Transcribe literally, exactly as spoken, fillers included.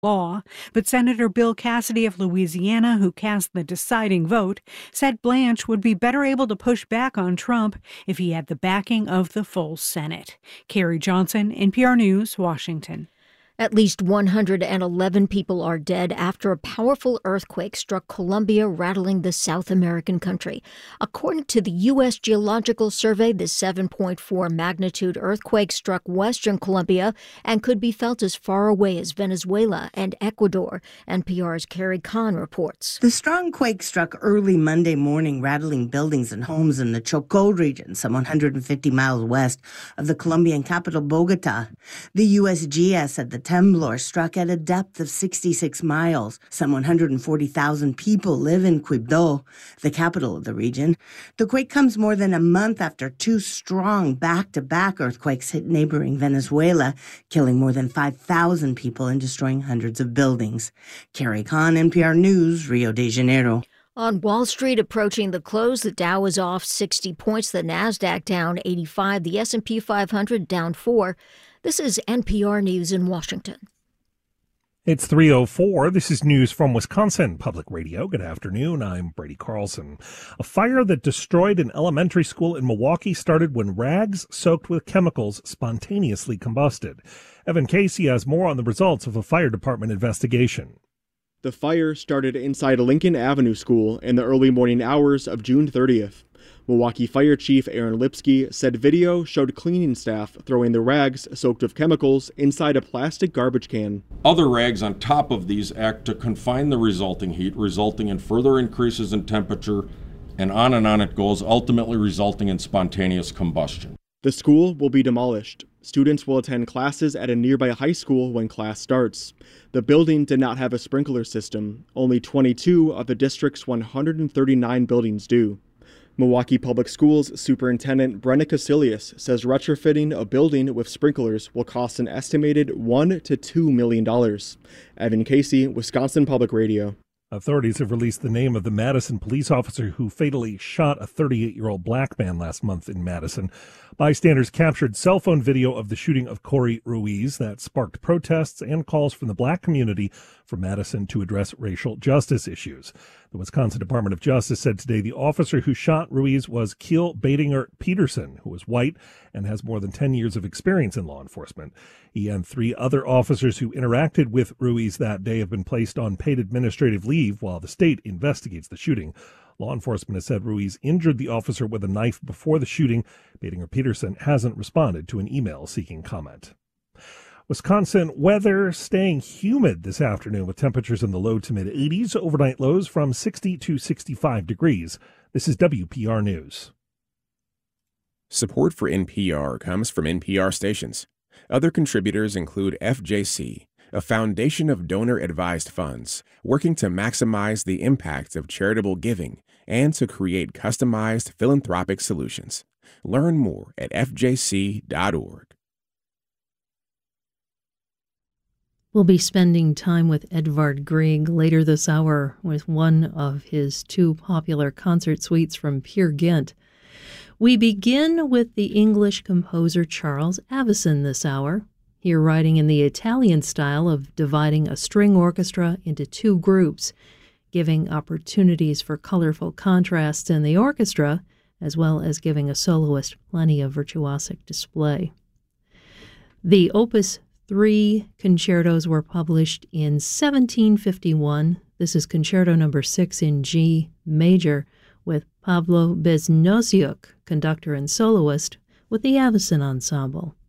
law, but Senator Bill Cassidy of Louisiana, who cast the deciding vote, said Blanche would be better able to push back on Trump if he had the backing of the full Senate. Carrie Johnson, N P R News, Washington. At least one hundred eleven people are dead after a powerful earthquake struck Colombia, rattling the South American country. According to the U S Geological Survey, the seven point four magnitude earthquake struck western Colombia and could be felt as far away as Venezuela and Ecuador. N P R's Carrie Kahn reports. The strong quake struck early Monday morning, rattling buildings and homes in the Chocó region, some one hundred fifty miles west of the Colombian capital, Bogota. The U S G S said the temblor struck at a depth of sixty-six miles. Some one hundred forty thousand people live in Quibdó, the capital of the region. The quake comes more than a month after two strong back-to-back earthquakes hit neighboring Venezuela, killing more than five thousand people and destroying hundreds of buildings. Carrie Kahn, N P R News, Rio de Janeiro. On Wall Street, approaching the close, the Dow is off sixty points, the Nasdaq down eighty-five, the S and P five hundred down four. This is N P R News in Washington. It's three oh four. This is news from Wisconsin Public Radio. Good afternoon. I'm Brady Carlson. A fire that destroyed an elementary school in Milwaukee started when rags soaked with chemicals spontaneously combusted. Evan Casey has more on the results of a fire department investigation. The fire started inside Lincoln Avenue School in the early morning hours of June thirtieth. Milwaukee Fire Chief Aaron Lipsky said video showed cleaning staff throwing the rags soaked with chemicals inside a plastic garbage can. Other rags on top of these act to confine the resulting heat, resulting in further increases in temperature, and on and on it goes, ultimately resulting in spontaneous combustion. The school will be demolished. Students will attend classes at a nearby high school when class starts. The building did not have a sprinkler system. Only twenty-two of the district's one hundred thirty-nine buildings do. Milwaukee Public Schools Superintendent Brenna Casilius says retrofitting a building with sprinklers will cost an estimated one to two million dollars. Evan Casey, Wisconsin Public Radio. Authorities have released the name of the Madison police officer who fatally shot a thirty-eight-year-old black man last month in Madison. Bystanders captured cell phone video of the shooting of Corey Ruiz that sparked protests and calls from the black community for Madison to address racial justice issues. The Wisconsin Department of Justice said today the officer who shot Ruiz was Keel Badinger Peterson, who is white and has more than ten years of experience in law enforcement. He and three other officers who interacted with Ruiz that day have been placed on paid administrative leave while the state investigates the shooting. Law enforcement has said Ruiz injured the officer with a knife before the shooting. Badinger Peterson hasn't responded to an email seeking comment. Wisconsin weather staying humid this afternoon with temperatures in the low to mid eighties, overnight lows from sixty to sixty-five degrees. This is W P R News. Support for N P R comes from N P R stations. Other contributors include F J C, a foundation of donor-advised funds working to maximize the impact of charitable giving and to create customized philanthropic solutions. Learn more at F J C dot org. We'll be spending time with Edvard Grieg later this hour with one of his two popular concert suites from Peer Gynt. We begin with the English composer Charles Avison this hour, here writing in the Italian style of dividing a string orchestra into two groups, giving opportunities for colorful contrasts in the orchestra, as well as giving a soloist plenty of virtuosic display. The Opus Three concertos were published in seventeen fifty-one. This is Concerto Number Six in G major, with Pablo Beznossyuk, conductor and soloist, with the Avison Ensemble.